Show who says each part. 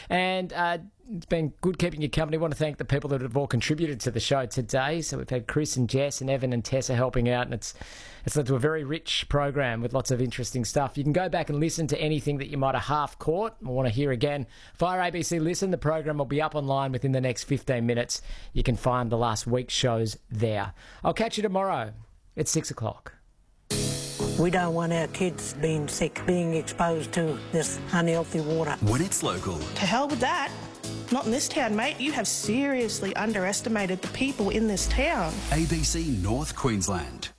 Speaker 1: And it's been good keeping you company. I want to thank the people that have all contributed to the show today. So we've had Chris and Jess and Evan and Tessa helping out, and it's led to a very rich program with lots of interesting stuff. You can go back and listen to anything that you might have half caught or want to hear again via ABC Listen. The program will be up online within the next 15 minutes. You can find the last week's shows there. I'll catch you tomorrow at 6 o'clock.
Speaker 2: We don't want our kids being sick, being exposed to this unhealthy water.
Speaker 3: When it's local.
Speaker 4: To hell with that. Not in this town, mate. You have seriously underestimated the people in this town.
Speaker 3: ABC North Queensland.